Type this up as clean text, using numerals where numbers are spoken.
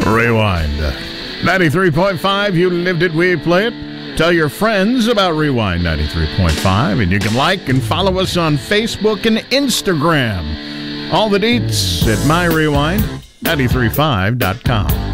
Rewind. 93.5, you lived it, we play it. Tell your friends about Rewind 93.5, and you can like and follow us on Facebook and Instagram. All the deets at myrewind935.com.